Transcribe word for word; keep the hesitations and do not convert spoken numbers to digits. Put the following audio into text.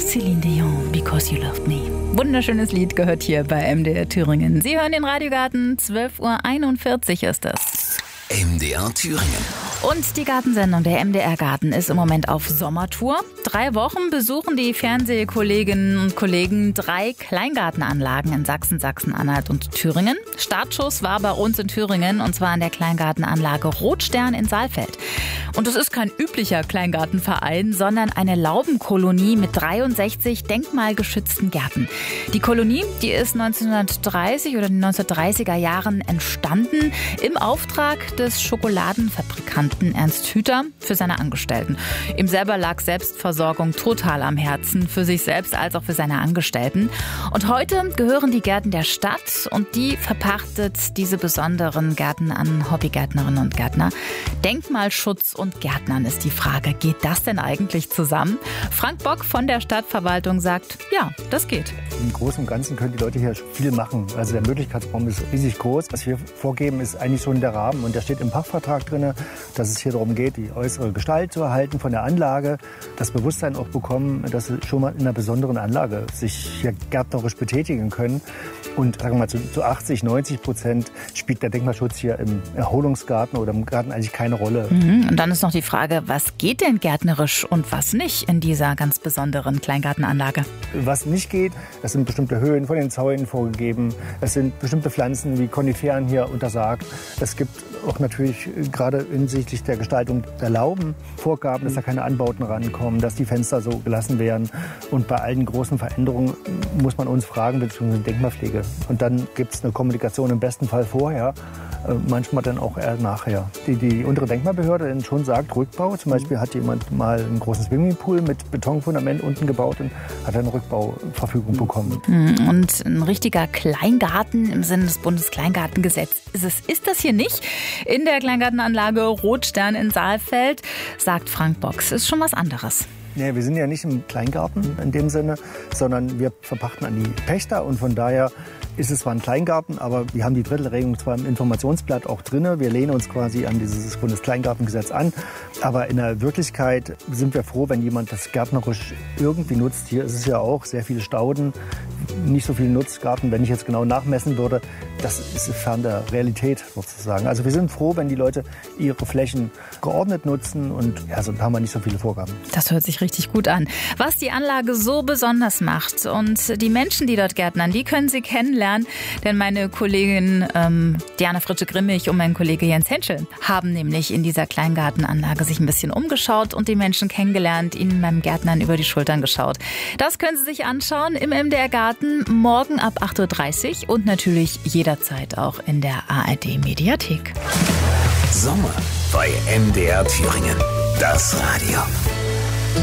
Celine Dion, Because You Loved Me. Wunderschönes Lied gehört hier bei M D R Thüringen. Sie hören den Radiogarten, zwölf Uhr einundvierzig ist es. M D R Thüringen. Und die Gartensendung, der M D R Garten, ist im Moment auf Sommertour. Drei Wochen besuchen die Fernsehkolleginnen und Kollegen drei Kleingartenanlagen in Sachsen, Sachsen-Anhalt und Thüringen. Startschuss war bei uns in Thüringen, und zwar an der Kleingartenanlage Rotstern in Saalfeld. Und es ist kein üblicher Kleingartenverein, sondern eine Laubenkolonie mit dreiundsechzig denkmalgeschützten Gärten. Die Kolonie, die ist neunzehnhundertdreißig oder in den neunzehnhundertdreißiger Jahren entstanden im Auftrag des Schokoladenfabrikanten Ernst Hüter für seine Angestellten. Ihm selber lag Selbstversorgung total am Herzen, für sich selbst als auch für seine Angestellten. Und heute gehören die Gärten der Stadt, und die verpachtet diese besonderen Gärten an Hobbygärtnerinnen und Gärtner. Denkmalschutz und Gärtnern ist die Frage. Geht das denn eigentlich zusammen? Frank Bock von der Stadtverwaltung sagt, ja, das geht. Im Großen und Ganzen können die Leute hier viel machen. Also der Möglichkeitsraum ist riesig groß. Was wir vorgeben, ist eigentlich schon der Rahmen. Und der steht im Pachtvertrag drin, dass es hier darum geht, die äußere Gestalt zu erhalten von der Anlage. Das Bewusstsein auch bekommen, dass sie schon mal in einer besonderen Anlage sich hier gärtnerisch betätigen können. Und sagen wir mal, zu, zu achtzig, neunzig Prozent spielt der Denkmalschutz hier im Erholungsgarten oder im Garten eigentlich keine Rolle. Mhm. Und dann ist noch die Frage, was geht denn gärtnerisch und was nicht in dieser ganz besonderen Kleingartenanlage? Was nicht geht, das sind bestimmte Höhen von den Zäunen vorgegeben. Es sind bestimmte Pflanzen wie Koniferen hier untersagt. Es gibt auch natürlich gerade hinsichtlich der Gestaltung der Lauben Vorgaben, dass da keine Anbauten rankommen, dass die Fenster so gelassen werden. Und bei allen großen Veränderungen muss man uns fragen, beziehungsweise Denkmalpflege. Und dann gibt es eine Kommunikation im besten Fall vorher, manchmal dann auch eher nachher. Die, die untere Denkmalbehörde dann schon sagt, Rückbau. Zum Beispiel hat jemand mal einen großen Swimmingpool mit Betonfundament unten gebaut und hat eine Rückbauverfügung bekommen. Und ein richtiger Kleingarten im Sinne des Bundeskleingartengesetzes ist es, ist das hier nicht. In der Kleingartenanlage Rotstern in Saalfeld, sagt Frank Bock, ist schon was anderes. Nee, wir sind ja nicht im Kleingarten in dem Sinne, sondern wir verpachten an die Pächter, und von daher ist es zwar ein Kleingarten, aber wir haben die Drittelregelung zwar im Informationsblatt auch drin. Wir lehnen uns quasi an dieses Bundeskleingartengesetz an. Aber in der Wirklichkeit sind wir froh, wenn jemand das gärtnerisch irgendwie nutzt. Hier ist es ja auch sehr viele Stauden, nicht so viel Nutzgarten. Wenn ich jetzt genau nachmessen würde, das ist fern der Realität sozusagen. Also wir sind froh, wenn die Leute ihre Flächen geordnet nutzen, und ja, so haben wir nicht so viele Vorgaben. Das hört sich richtig gut an. Was die Anlage so besonders macht und die Menschen, die dort gärtnern, die können Sie kennenlernen. Denn meine Kollegin ähm, Diana Fritsche-Grimmig und mein Kollege Jens Henschel haben nämlich in dieser Kleingartenanlage sich ein bisschen umgeschaut und die Menschen kennengelernt, ihnen beim Gärtnern über die Schultern geschaut. Das können Sie sich anschauen im M D R Garten morgen ab acht Uhr dreißig und natürlich jederzeit auch in der A R D Mediathek. Sommer bei M D R Thüringen. Das Radio.